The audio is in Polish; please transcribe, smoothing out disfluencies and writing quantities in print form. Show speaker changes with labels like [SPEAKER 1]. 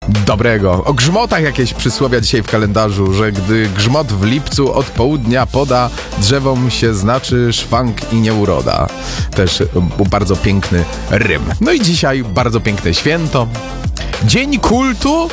[SPEAKER 1] dobrego. O grzmotach jakieś przysłowia dzisiaj w kalendarzu, że gdy grzmot w lipcu od południa poda, drzewom się znaczy szwank i nieuroda. Też bardzo piękny rym. No i dzisiaj bardzo piękne święto. Dzień kultu